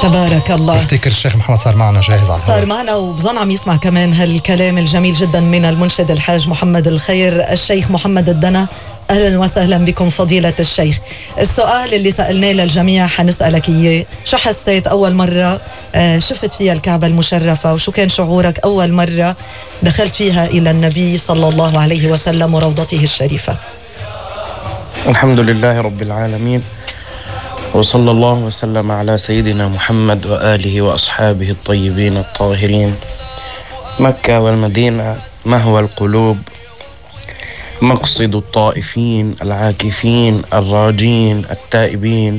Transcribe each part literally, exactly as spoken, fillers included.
تبارك الله. بفتكر الشيخ محمد صار معنا جاهز على صار معنا وبظن عم يسمع كمان هالكلام الجميل جدا من المنشد الحاج محمد الخير الشيخ محمد الدنا. أهلا وسهلا بكم فضيلة الشيخ. السؤال اللي سألناه للجميع حنسألك إياه، شو حسيت أول مرة شفت فيها الكعبة المشرفة، وشو كان شعورك أول مرة دخلت فيها إلى النبي صلى الله عليه وسلم وروضته الشريفة؟ الحمد لله رب العالمين، وصلى الله وسلم على سيدنا محمد وآله وأصحابه الطيبين الطاهرين. مكة والمدينة مهوى القلوب، مقصد الطائفين العاكفين الراجين التائبين.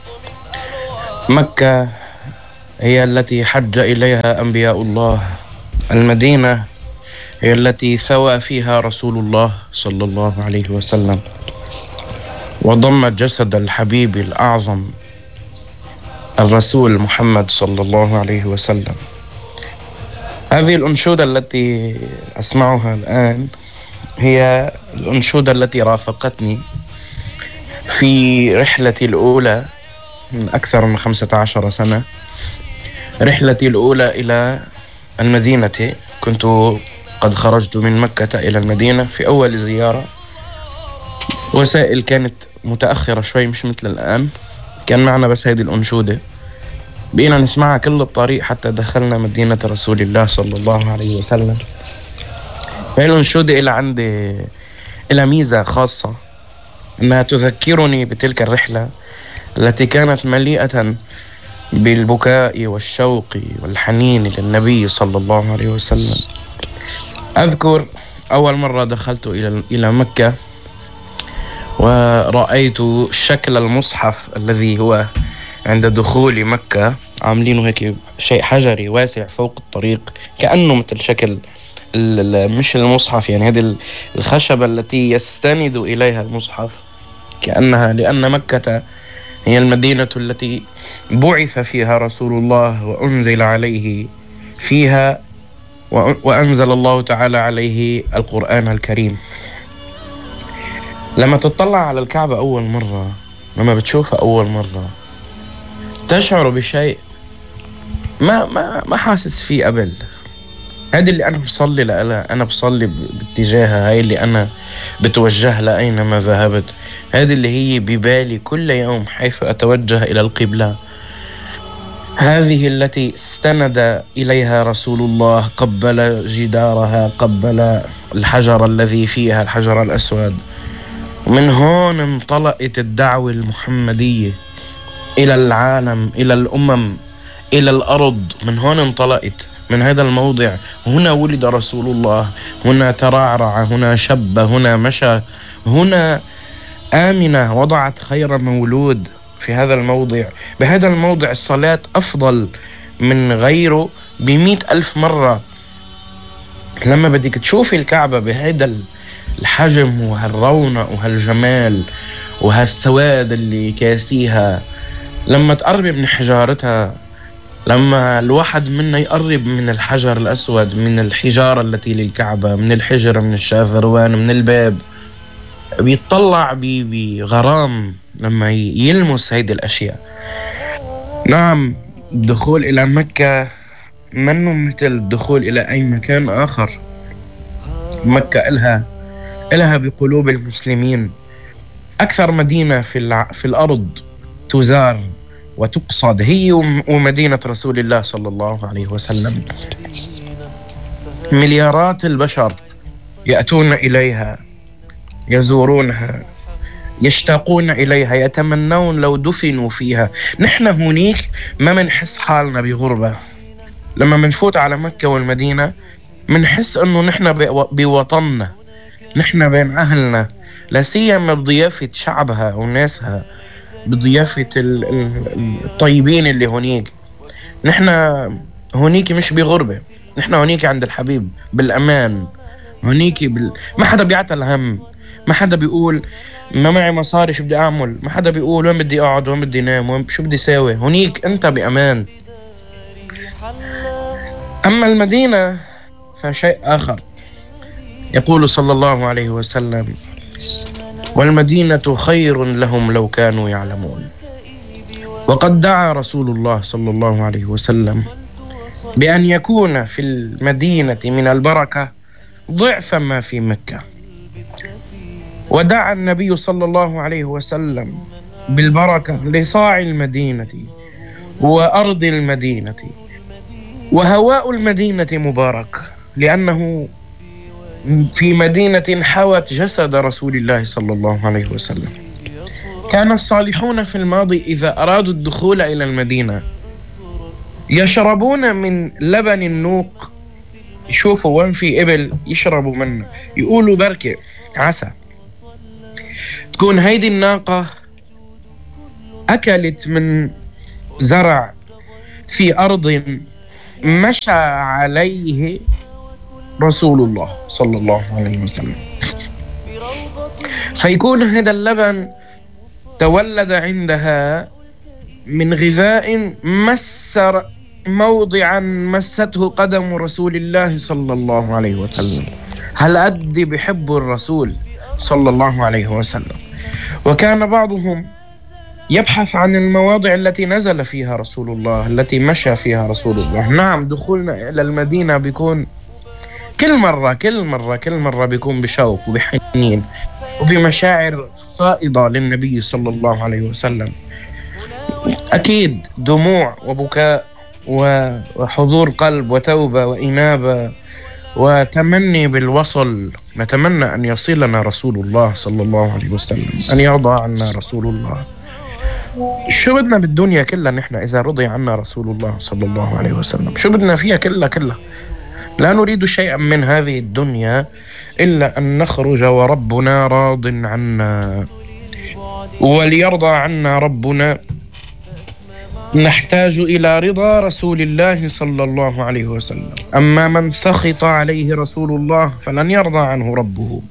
مكة هي التي حج إليها أنبياء الله، المدينة هي التي ثوى فيها رسول الله صلى الله عليه وسلم وضم جسد الحبيب الأعظم الرسول محمد صلى الله عليه وسلم. هذه الأنشودة التي أسمعها الآن هي الأنشودة التي رافقتني في رحلتي الأولى من أكثر من خمسة عشر سنة، رحلتي الأولى إلى المدينة. كنت قد خرجت من مكة إلى المدينة في أول زيارة. وسائل كانت متأخرة شوي، مش مثل الآن. كان معنا بس هذه الأنشودة، بقينا نسمعها كل الطريق حتى دخلنا مدينة رسول الله صلى الله عليه وسلم. هذه الأنشودة إلى عندي إلى ميزة خاصة، أنها تذكرني بتلك الرحلة التي كانت مليئة بالبكاء والشوق والحنين للنبي صلى الله عليه وسلم. أذكر أول مرة دخلت إلى إلى مكة ورأيت شكل المصحف الذي هو عند دخول مكة، عاملينه هيك شيء حجري واسع فوق الطريق، كأنه مثل شكل مش المصحف، يعني هذه الخشبة التي يستند إليها المصحف، كأنها، لأن مكة هي المدينة التي بعث فيها رسول الله وأنزل عليه فيها وأنزل الله تعالى عليه القرآن الكريم. لما تطلع على الكعبة أول مرة، لما بتشوفها أول مرة، تشعر بشيء ما ما ما حاسس فيه قبل. هذه اللي أنا بصلي لها، أنا بصلي باتجاهها، هاي اللي أنا بتوجه لها أينما ذهبت، هذه اللي هي ببالي كل يوم حيث أتوجه إلى القبلة. هذه التي استند إليها رسول الله، قبل جدارها، قبل الحجر الذي فيها، الحجر الأسود. من هون انطلقت الدعوة المحمدية إلى العالم، إلى الأمم، إلى الأرض. من هون انطلقت، من هذا الموضع. هنا ولد رسول الله، هنا ترعرع، هنا شب، هنا مشى، هنا آمنة وضعت خير مولود في هذا الموضع. بهذا الموضع الصلاة أفضل من غيره بمئة ألف مرة. لما بدك تشوفي الكعبة بهذا الحجم وهالرونق وهالجمال وهالسواد اللي كاسيها، لما تقرب من حجارتها، لما الواحد منا يقرب من الحجر الأسود، من الحجارة التي للكعبة، من الحجر، من الشاذروان، من الباب، بيطلع بغرام لما يلمس هيدي الأشياء. نعم، الدخول إلى مكة منه مثل الدخول إلى أي مكان آخر. مكة إلها إلها بقلوب المسلمين أكثر مدينة في الع... في الأرض تزار وتقصد، هي ومدينة رسول الله صلى الله عليه وسلم. مليارات البشر يأتون إليها، يزورونها، يشتاقون إليها، يتمنون لو دفنوا فيها. نحن هونيك ما منحس حالنا بغربة. لما منفوت على مكة والمدينة منحس أنه نحن بوطننا، نحن بين أهلنا، لا سيما بضيافة شعبها وناسها، بضيافة الطيبين اللي هونيك. نحن هونيك مش بغربة، نحن هونيك عند الحبيب بالأمان. هونيك بال... ما حدا بيعتل هم، ما حدا بيقول ما معي مصاري شو بدي أعمل، ما حدا بيقول وين بدي أقعد، وين بدي نام، وين شو بدي ساوي. هونيك أنت بأمان. أما المدينة فشيء آخر. يقول صلى الله عليه وسلم: والمدينة خير لهم لو كانوا يعلمون. وقد دعا رسول الله صلى الله عليه وسلم بأن يكون في المدينة من البركة ضعف ما في مكة، ودعا النبي صلى الله عليه وسلم بالبركة لصاع المدينة وأرض المدينة، وهواء المدينة مبارك لأنه في مدينة حوت جسد رسول الله صلى الله عليه وسلم. كان الصالحون في الماضي إذا أرادوا الدخول إلى المدينة يشربون من لبن النوق، يشوفوا وين في إبل يشربوا منه، يقولوا بركة عسى تكون هيدي الناقة أكلت من زرع في أرض مشى عليه رسول الله صلى الله عليه وسلم، فيكون هذا اللبن تولد عندها من غذاء مسر موضعا مسته قدم رسول الله صلى الله عليه وسلم. هل أدي بحب الرسول صلى الله عليه وسلم؟ وكان بعضهم يبحث عن المواضع التي نزل فيها رسول الله، التي مشى فيها رسول الله. نعم، دخولنا إلى المدينة بيكون كل مرة كل مرة كل مرة بيكون بشوق وبحنين وبمشاعر فائضة للنبي صلى الله عليه وسلم. أكيد دموع وبكاء وحضور قلب وتوبة وإنابة وتمني بالوصل. نتمنى أن يصلنا رسول الله صلى الله عليه وسلم، أن يرضى عنا رسول الله. شو بدنا بالدنيا كلها نحن إذا رضي عنا رسول الله صلى الله عليه وسلم؟ شو بدنا فيها كلها كلها؟ لا نريد شيئا من هذه الدنيا إلا أن نخرج وربنا راض عنا، وليرضى عنا ربنا نحتاج إلى رضا رسول الله صلى الله عليه وسلم. أما من سخط عليه رسول الله فلن يرضى عنه ربه.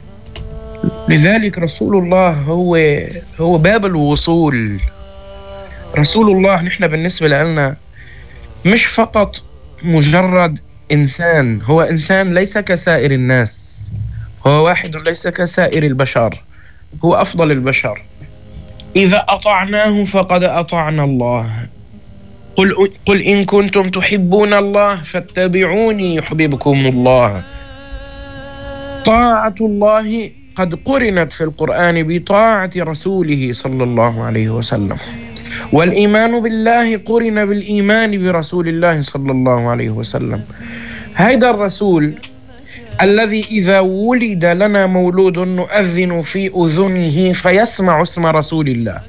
لذلك رسول الله هو هو باب الوصول. رسول الله نحن بالنسبة لنا مش فقط مجرد إنسان، هو إنسان ليس كسائر الناس، هو واحد ليس كسائر البشر، هو أفضل البشر. إذا أطعناه فقد أطعنا الله. قل, قل إن كنتم تحبون الله فاتبعوني يحببكم الله. طاعة الله قد قرنت في القرآن بطاعة رسوله صلى الله عليه وسلم، والإيمان بالله قرن بالإيمان برسول الله صلى الله عليه وسلم. هذا الرسول الذي إذا ولد لنا مولود نؤذن في أذنه فيسمع اسم رسول الله،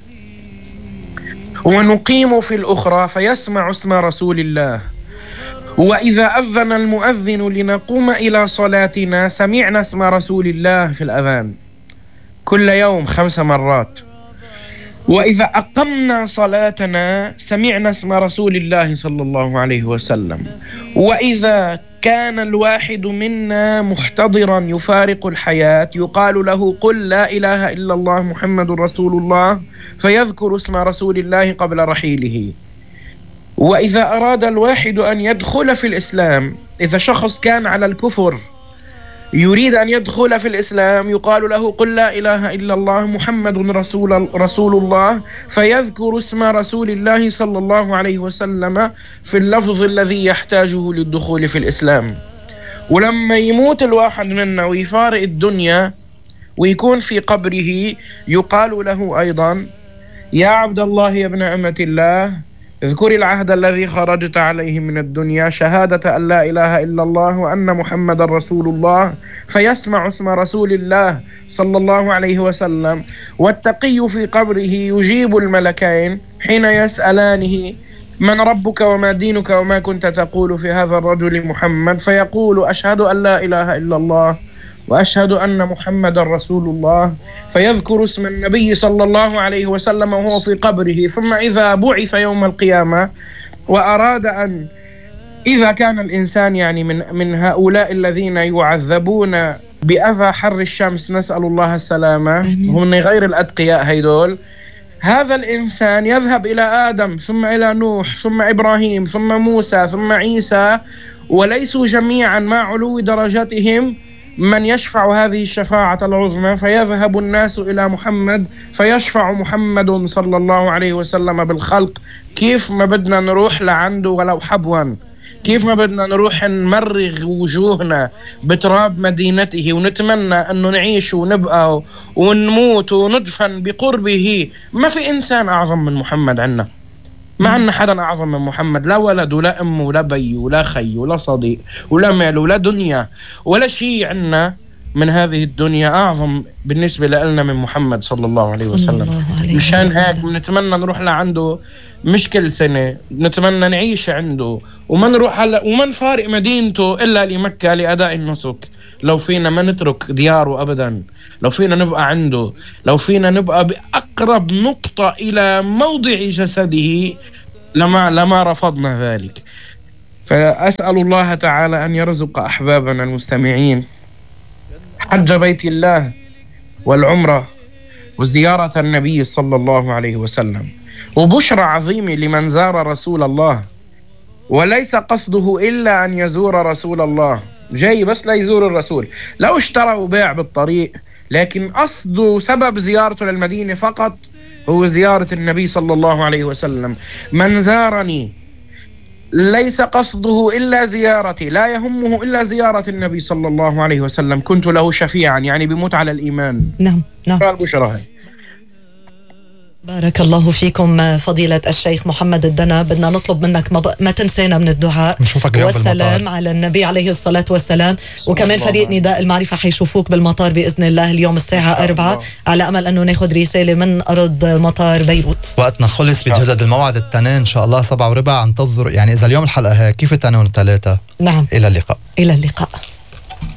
ونقيم في الأخرى فيسمع اسم رسول الله، وإذا أذن المؤذن لنقوم إلى صلاتنا سمعنا اسم رسول الله في الأذان كل يوم خمس مرات، وإذا أقمنا صلاتنا سمعنا اسم رسول الله صلى الله عليه وسلم. وإذا كان الواحد منا محتضرا يفارق الحياة يقال له قل لا إله إلا الله محمد رسول الله، فيذكر اسم رسول الله قبل رحيله. وإذا أراد الواحد أن يدخل في الإسلام، إذا شخص كان على الكفر يريد أن يدخل في الإسلام يقال له قل لا إله إلا الله محمد رسول, رسول الله، فيذكر اسم رسول الله صلى الله عليه وسلم في اللفظ الذي يحتاجه للدخول في الإسلام. ولما يموت الواحد منا ويفارق الدنيا ويكون في قبره يقال له أيضا يا عبد الله يا ابن أمة الله اذكر العهد الذي خرجت عليه من الدنيا شهادة أن لا إله إلا الله وأن محمد رسول الله، فيسمع اسم رسول الله صلى الله عليه وسلم. والتقي في قبره يجيب الملكين حين يسألانه من ربك وما دينك وما كنت تقول في هذا الرجل محمد، فيقول أشهد أن لا إله إلا الله وأشهد أن محمد رسول الله، فيذكر اسم النبي صلى الله عليه وسلم وهو في قبره. ثم إذا بعث يوم القيامة وأراد أن إذا كان الإنسان يعني من من هؤلاء الذين يعذبون بأذى حر الشمس نسأل الله السلامة، هم من غير الأتقياء هيدول، هذا الإنسان يذهب إلى آدم ثم إلى نوح ثم إبراهيم ثم موسى ثم عيسى، وليسوا جميعا مع علو درجاتهم من يشفع هذه الشفاعة العظمى فيذهب الناس إلى محمد فيشفع محمد صلى الله عليه وسلم بالخلق. كيف ما بدنا نروح لعنده ولو حبوا، كيف ما بدنا نروح نمرغ وجوهنا بتراب مدينته ونتمنى أنه نعيش ونبقى ونموت وندفن بقربه. ما في إنسان أعظم من محمد عنا، ما عنا حدا أعظم من محمد، لا ولد ولا أم ولا بي ولا خي ولا صديق ولا مال ولا دنيا ولا شيء عنا من هذه الدنيا أعظم بالنسبة لنا من محمد صلى الله عليه وسلم. مشان هيك نتمنى نروح لعنده مش كل سنة، نتمنى نعيش عنده وما نروح هلا وما نفارق مدينته إلا لمكة لأداء النسك. لو فينا ما نترك دياره أبدا، لو فينا نبقى عنده، لو فينا نبقى بأقرب نقطة إلى موضع جسده لما لما رفضنا ذلك. فأسأل الله تعالى أن يرزق أحبابنا المستمعين حج بيت الله والعمرة وزيارة النبي صلى الله عليه وسلم، وبشرى عظيمة لمن زار رسول الله وليس قصده إلا أن يزور رسول الله، جاي بس لا يزور الرسول. لو اشترى وباع بالطريق، لكن قصده سبب زيارته للمدينة فقط هو زيارة النبي صلى الله عليه وسلم. من زارني ليس قصده إلا زيارتي، لا يهمه إلا زيارة النبي صلى الله عليه وسلم، كنت له شفيعا، يعني بموت على الإيمان. نعم نعم. البشرى. بارك الله فيكم فضيلة الشيخ محمد الدنا. بدنا نطلب منك ما, ب... ما تنسينا من الدعاء والسلام على النبي عليه الصلاة والسلام. وكمان فريق نداء المعرفة حيشوفوك بالمطار بإذن الله اليوم الساعة أربعة على أمل أنه ناخد رسالة من أرض مطار بيروت. وقتنا خلص، بيتجدد الموعد التنين إن شاء الله سبعة وربع. انتظر يعني إذا اليوم الحلقة هيك كيف التنين والثلاثة. نعم. إلى اللقاء. إلى اللقاء.